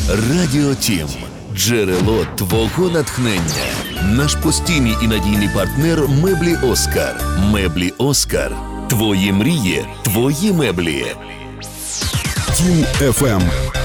Радіо Тім. Джерело твого натхнення. Наш постійний і надійний партнер «Меблі Оскар». «Меблі Оскар». Твої мрії, твої меблі. Тім FM.